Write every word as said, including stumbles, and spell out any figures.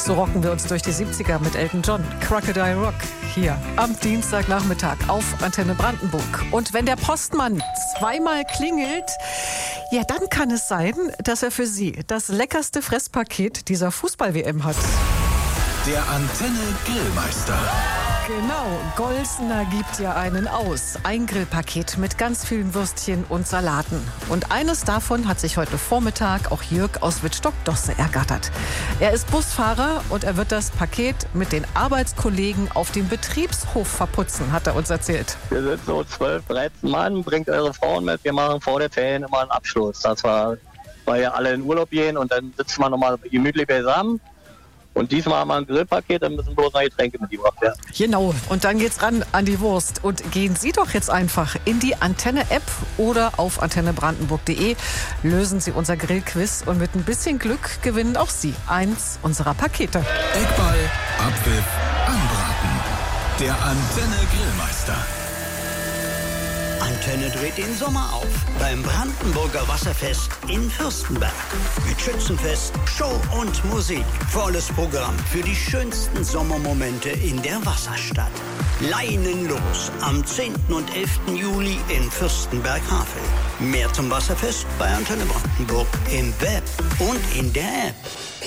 So rocken wir uns durch die siebziger mit Elton John. Crocodile Rock hier am Dienstagnachmittag auf Antenne Brandenburg. Und wenn der Postmann zweimal klingelt, ja, dann kann es sein, dass er für Sie das leckerste Fresspaket dieser Fußball-W M hat. Der Antenne Grillmeister. Genau, Golsener gibt ja einen aus. Ein Grillpaket mit ganz vielen Würstchen und Salaten. Und eines davon hat sich heute Vormittag auch Jörg aus Wittstock-Dosse ergattert. Er ist Busfahrer und er wird das Paket mit den Arbeitskollegen auf dem Betriebshof verputzen, hat er uns erzählt. Wir sind so zwölf, dreizehn Mann, bringt eure Frauen mit. Wir machen vor der Ferien immer einen Abschluss. Das war, weil ja alle in Urlaub gehen und dann sitzen wir nochmal gemütlich beisammen. Und diesmal haben wir ein Grillpaket, dann müssen bloß noch Getränke mitgebracht werden. Genau, und dann geht's ran an die Wurst. Und gehen Sie doch jetzt einfach in die Antenne-App oder auf antenne brandenburg punkt de, lösen Sie unser Grillquiz und mit ein bisschen Glück gewinnen auch Sie eins unserer Pakete. Eckball, Abpfiff, Anbraten. Der Antenne Grillmeister. Antenne dreht den Sommer auf beim Brandenburger Wasserfest in Fürstenberg. Mit Schützenfest, Show und Musik. Volles Programm für die schönsten Sommermomente in der Wasserstadt. Leinen los am zehnten und elften Juli in Fürstenberg-Havel. Mehr zum Wasserfest bei Antenne Brandenburg im Web und in der App.